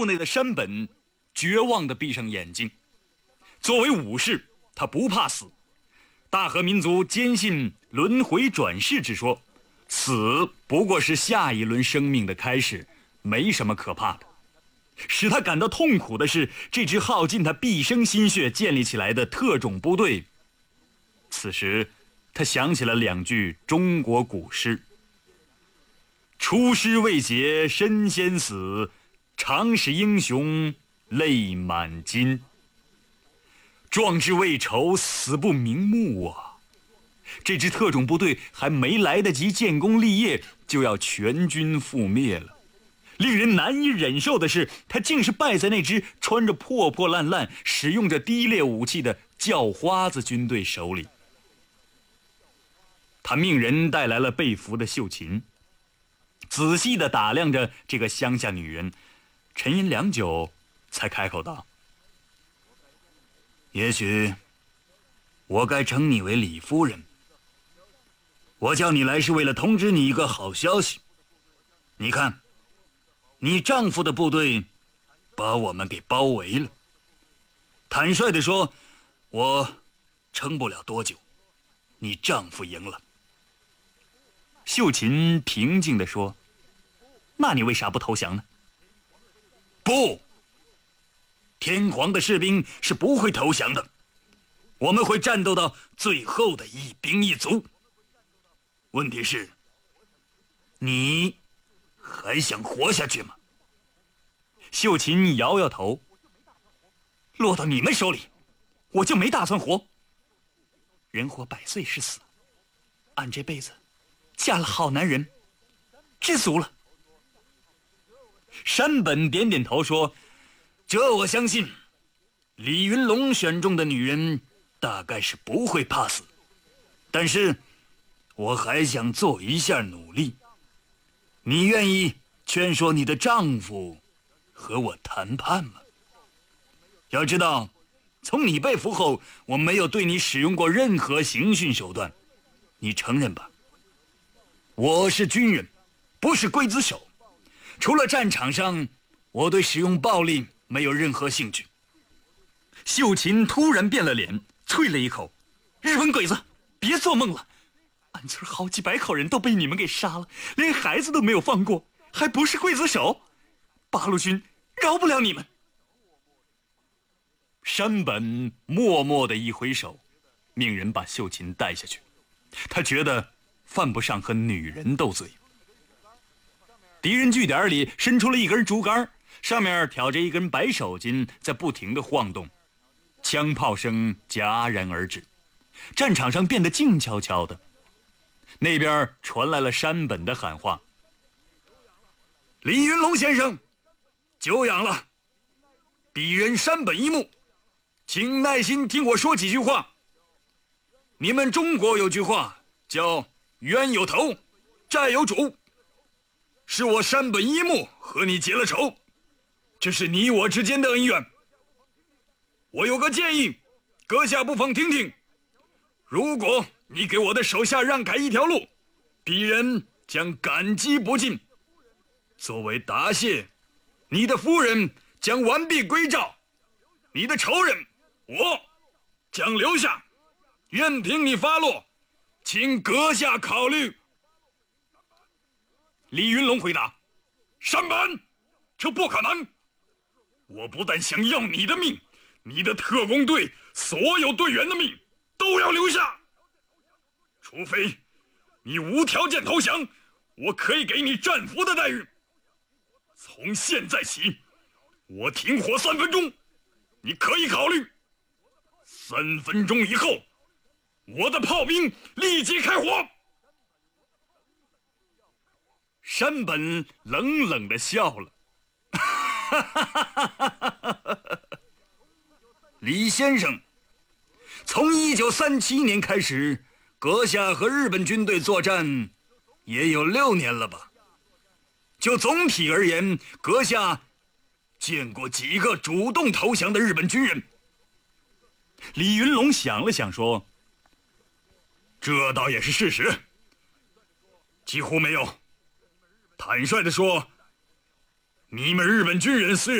部内的山本绝望地闭上眼睛。作为武士，他不怕死。大和民族坚信轮回转世之说，死不过是下一轮生命的开始，没什么可怕的。使他感到痛苦的是，这支耗尽他毕生心血建立起来的特种部队。此时他想起了2句中国古诗：出师未捷身先死，常使英雄泪满襟。壮志未酬死不瞑目啊！这支特种部队还没来得及建功立业，就要全军覆灭了。令人难以忍受的是，他竟是败在那支穿着破破烂烂、使用着低劣武器的叫花子军队手里。他命人带来了被俘的秀琴，仔细地打量着这个乡下女人，沉吟良久，才开口道：也许我该称你为李夫人。我叫你来是为了通知你一个好消息。你看，你丈夫的部队把我们给包围了。坦率地说，我撑不了多久，你丈夫赢了。秀琴平静地说：那你为啥不投降呢？不，天皇的士兵是不会投降的，我们会战斗到最后的一兵一卒。问题是，你还想活下去吗？秀琴摇摇头：落到你们手里，我就没打算活。人活100岁是死，俺这辈子嫁了好男人，知足了。山本点点头说：这我相信，李云龙选中的女人大概是不会怕死，但是我还想做一下努力。你愿意劝说你的丈夫和我谈判吗？要知道，从你被俘后，我没有对你使用过任何刑讯手段，你承认吧？我是军人，不是刽子手。除了战场上，我对使用暴力没有任何兴趣。秀琴突然变了脸，啐了一口：日本鬼子，别做梦了！俺村好几百口人都被你们给杀了，连孩子都没有放过，还不是刽子手？八路军饶不了你们！山本默默地一挥手，命人把秀琴带下去。他觉得犯不上和女人斗嘴。敌人据点里伸出了一根竹竿，上面挑着一根白手巾，在不停地晃动。枪炮声戛然而止，战场上变得静悄悄的。那边传来了山本的喊话：李云龙先生，久仰了，鄙人山本一木，请耐心听我说几句话。你们中国有句话叫冤有头，债有主，是我山本一木和你结了仇，这是你我之间的恩怨。我有个建议，阁下不妨听听。如果你给我的手下让开一条路，鄙人将感激不尽。作为答谢，你的夫人将完璧归赵，你的仇人我将留下，任凭你发落，请阁下考虑。李云龙回答：山本，这不可能。我不但想要你的命，你的特工队所有队员的命都要留下，除非你无条件投降，我可以给你战俘的待遇。从现在起，我停火3分钟，你可以考虑。3分钟以后，我的炮兵立即开火。山本冷冷地笑了。李先生，从1937年开始，阁下和日本军队作战也有6年了吧？就总体而言，阁下见过几个主动投降的日本军人？李云龙想了想说：这倒也是事实，几乎没有。坦率地说，你们日本军人虽然